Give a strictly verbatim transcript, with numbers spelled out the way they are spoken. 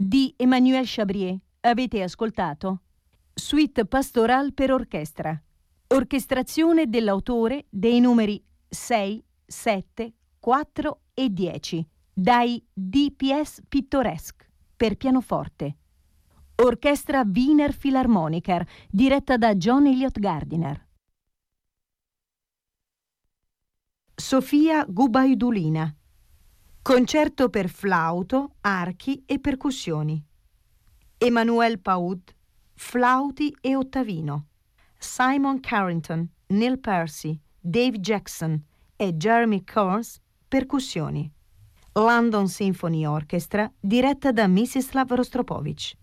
di Emmanuel Chabrier. Avete ascoltato? Suite pastorale per orchestra. Orchestrazione dell'autore dei numeri sei, sette, quattro e dieci dai D P S Pittoresque per pianoforte. Orchestra Wiener Philharmoniker diretta da John Elliott Gardiner. Sofia Gubaidulina. Concerto per flauto, archi e percussioni. Emmanuel Paud, flauti e ottavino. Simon Carrington, Neil Percy, Dave Jackson e Jeremy Kors, percussioni. London Symphony Orchestra diretta da Mstislav Rostropovich.